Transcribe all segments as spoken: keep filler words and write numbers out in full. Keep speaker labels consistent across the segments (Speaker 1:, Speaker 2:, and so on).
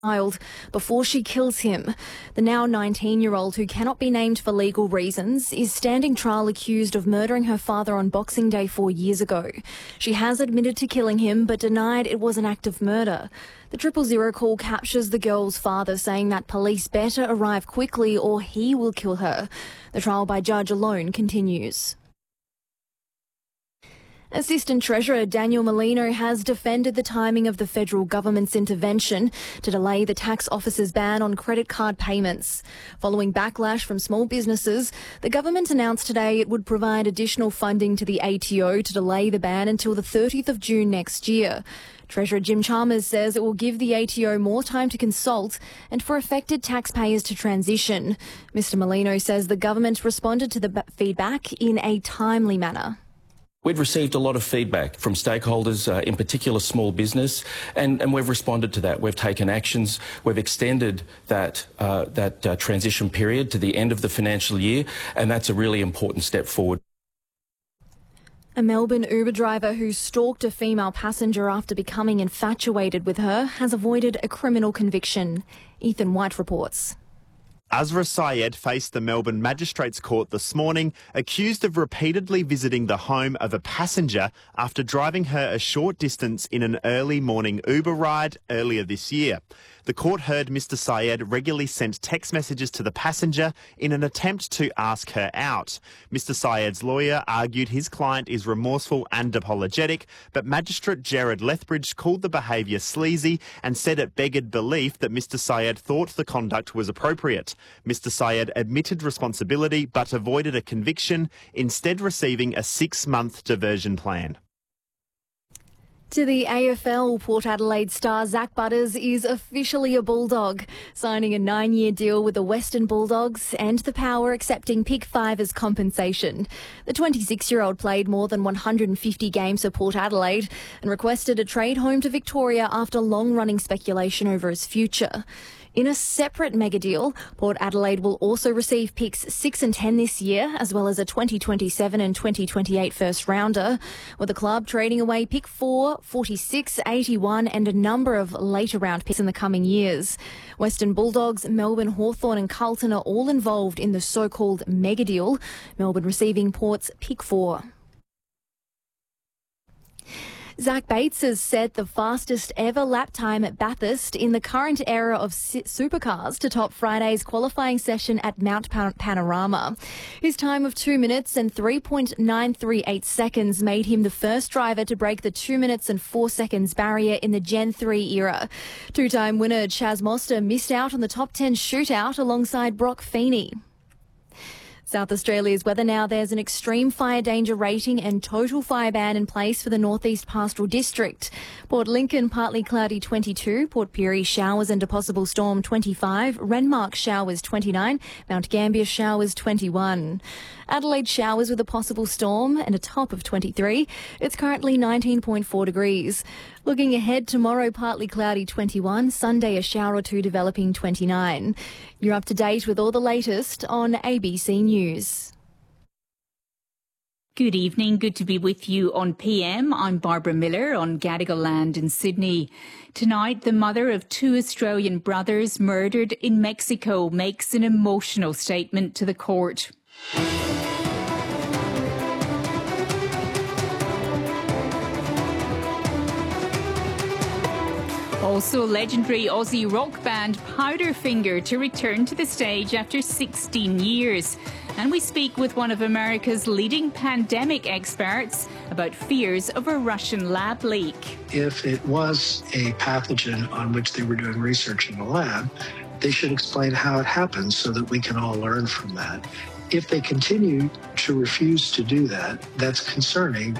Speaker 1: child before she kills him. The now nineteen-year-old, who cannot be named for legal reasons, is standing trial accused of murdering her father on Boxing Day four years ago. She has admitted to killing him but denied it was an act of murder. The triple zero call captures the girl's father saying that police better arrive quickly or he will kill her. The trial by judge alone continues. Assistant Treasurer Daniel Molino has defended the timing of the federal government's intervention to delay the tax office's ban on credit card payments. Following backlash from small businesses, the government announced today it would provide additional funding to the A T O to delay the ban until the thirtieth of June next year. Treasurer Jim Chalmers says it will give the A T O more time to consult and for affected taxpayers to transition. Mister Molino says the government responded to the feedback in a timely manner.
Speaker 2: We've received a lot of feedback from stakeholders, uh, in particular small business, and, and we've responded to that. We've taken actions. We've extended that, uh, that uh, transition period to the end of the financial year, and that's a really important step forward.
Speaker 1: A Melbourne Uber driver who stalked a female passenger after becoming infatuated with her has avoided a criminal conviction. Ethan White reports.
Speaker 3: Azra Syed faced the Melbourne Magistrates Court this morning, accused of repeatedly visiting the home of a passenger after driving her a short distance in an early morning Uber ride earlier this year. The court heard Mister Syed regularly sent text messages to the passenger in an attempt to ask her out. Mister Syed's lawyer argued his client is remorseful and apologetic, but Magistrate Jared Lethbridge called the behaviour sleazy and said it beggared belief that Mister Syed thought the conduct was appropriate. Mister Syed admitted responsibility but avoided a conviction, instead receiving a six-month diversion plan.
Speaker 1: To the A F L, Port Adelaide star Zach Butters is officially a Bulldog, signing a nine-year deal with the Western Bulldogs and the Power accepting pick five as compensation. The twenty-six-year-old played more than one hundred fifty games for Port Adelaide and requested a trade home to Victoria after long-running speculation over his future. In a separate mega deal, Port Adelaide will also receive picks six and ten this year, as well as a twenty twenty-seven and twenty twenty-eight first rounder, with the club trading away pick four, forty-six, eighty-one and a number of later round picks in the coming years. Western Bulldogs, Melbourne, Hawthorn and Carlton are all involved in the so-called mega deal, Melbourne receiving Port's pick four. Zach Bates has set the fastest ever lap time at Bathurst in the current era of supercars to top Friday's qualifying session at Mount Pan- Panorama. His time of two minutes and three point nine three eight seconds made him the first driver to break the two minutes and four seconds barrier in the Gen three era. Two-time winner Chaz Moster missed out on the top ten shootout alongside Brock Feeney. South Australia's weather now. There's an extreme fire danger rating and total fire ban in place for the Northeast Pastoral District. Port Lincoln, partly cloudy twenty-two. Port Pirie, showers and a possible storm twenty-five. Renmark, showers twenty-nine. Mount Gambier, showers twenty-one. Adelaide, showers with a possible storm and a top of twenty-three. It's currently nineteen point four degrees. Looking ahead, tomorrow partly cloudy twenty-one, Sunday a shower or two developing twenty-nine. You're up to date with all the latest on A B C News.
Speaker 4: Good evening, good to be with you on P M. I'm Barbara Miller on Gadigal land in Sydney. Tonight, the mother of two Australian brothers murdered in Mexico makes an emotional statement to the court. Also, legendary Aussie rock band Powderfinger to return to the stage after sixteen years. And we speak with one of America's leading pandemic experts about fears of a Russian lab leak.
Speaker 5: If it was a pathogen on which they were doing research in the lab, they should explain how it happens so that we can all learn from that. If they continue to refuse to do that, that's concerning.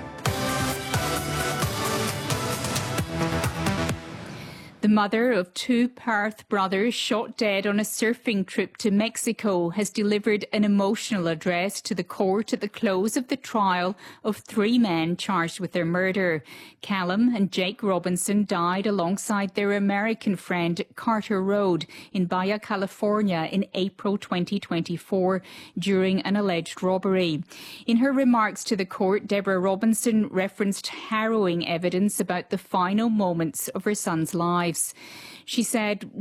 Speaker 4: The mother of two Perth brothers shot dead on a surfing trip to Mexico has delivered an emotional address to the court at the close of the trial of three men charged with their murder. Callum and Jake Robinson died alongside their American friend Carter Road in Baja California in April twenty twenty-four during an alleged robbery. In her remarks to the court, Deborah Robinson referenced harrowing evidence about the final moments of her son's lives. She said,